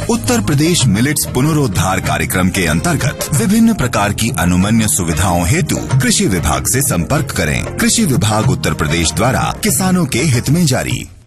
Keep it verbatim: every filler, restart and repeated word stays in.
Uttar Pradesh millets पुनरोद्धार कार्यक्रम के अंतर्गत विभिन्न प्रकार की अनुमन्य सुविधाओं हेतु कृषि विभाग से संपर्क करें। कृषि विभाग उत्तर प्रदेश द्वारा किसानों के हित में जारी।